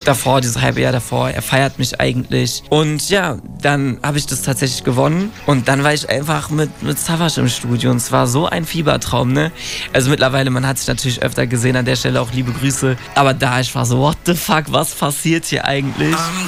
davor, dieses halbe Jahr davor, er feiert mich eigentlich. Und ja, dann habe ich das tatsächlich gewonnen und dann war ich einfach mit Savage im Studio und es war so ein Fiebertraum, ne? Also mittlerweile, man hat sich natürlich öfter gesehen, an der Stelle auch liebe Grüße, aber da ich war so, what the fuck, was passiert hier eigentlich?